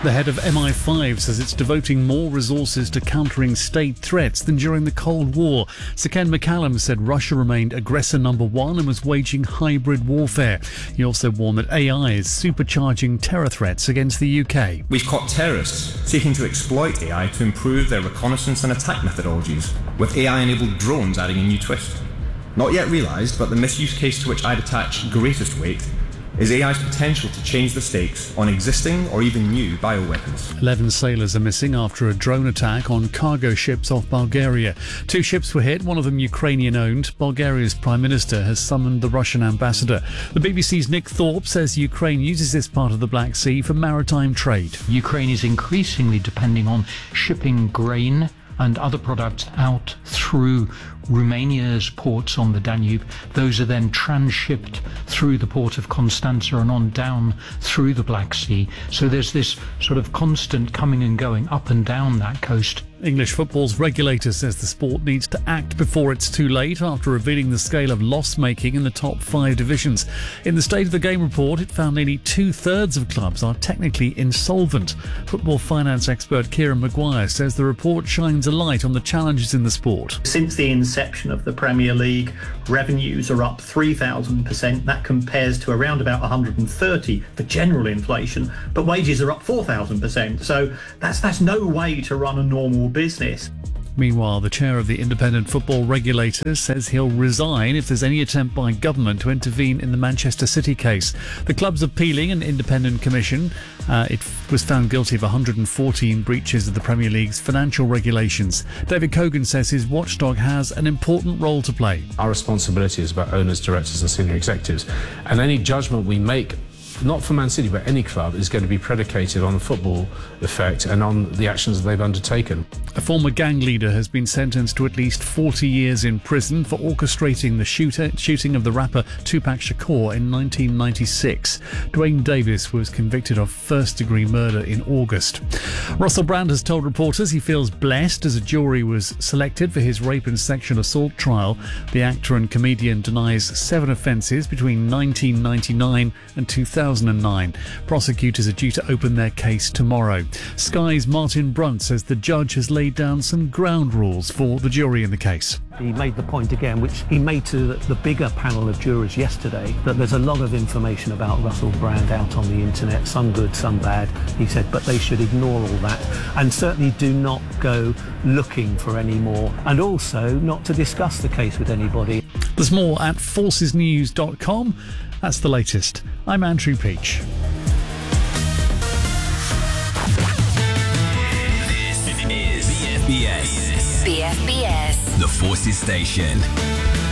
The head of MI5 says it's devoting more resources to countering state threats than during the Cold War. Sir Ken McCallum said Russia remained aggressor number one and was waging hybrid warfare. He also warned that AI is supercharging terror threats against the UK. We've caught terrorists seeking to exploit AI to improve their reconnaissance and attack methodologies, with AI-enabled drones adding a new twist. Not yet realised, but the misuse case to which I'd attach greatest weight is AI's potential to change the stakes on existing or even new bioweapons. 11 sailors are missing after a drone attack on cargo ships off Bulgaria. 2 ships were hit, one of them Ukrainian-owned. Bulgaria's Prime Minister has summoned the Russian ambassador. The BBC's Nick Thorpe says Ukraine uses this part of the Black Sea for maritime trade. Ukraine is increasingly depending on shipping grain and other products out through Romania's ports on the Danube. Those are then transshipped through the port of Constanța and on down through the Black Sea. So there's this sort of constant coming and going up and down that coast. English football's regulator says the sport needs to act before it's too late after revealing the scale of loss-making in the top 5 divisions. In the State of the Game report, it found nearly 2/3 of clubs are technically insolvent. Football finance expert Kieran Maguire says the report shines a light on the challenges in the sport. Since the inception of the Premier League, revenues are up 3,000%. That compares to around about 130 for general inflation, but wages are up 4,000%. So that's no way to run a normal business. Meanwhile, the chair of the Independent Football Regulator says he'll resign if there's any attempt by government to intervene in the Manchester City case. The club's appealing an independent commission. It was found guilty of 114 breaches of the Premier League's financial regulations. David Cogan says his watchdog has an important role to play. Our responsibility is about owners, directors and senior executives. And any judgment we make, not for Man City, but any club, is going to be predicated on the football effect and on the actions that they've undertaken. A former gang leader has been sentenced to at least 40 years in prison for orchestrating the shooting of the rapper Tupac Shakur in 1996. Dwayne Davis was convicted of first-degree murder in August. Russell Brand has told reporters he feels blessed as a jury was selected for his rape and sexual assault trial. The actor and comedian denies 7 offences between 1999 and 2009. Prosecutors are due to open their case tomorrow. Sky's Martin Brunt says the judge has laid down some ground rules for the jury in the case. He made the point again, which he made to the bigger panel of jurors yesterday, that there's a lot of information about Russell Brand out on the internet, some good, some bad. He said, but they should ignore all that and certainly do not go looking for any more, and also not to discuss the case with anybody. There's more at forcesnews.com. That's the latest. I'm Andrew Peach. This is BFBS. BFBS. The Forces Station.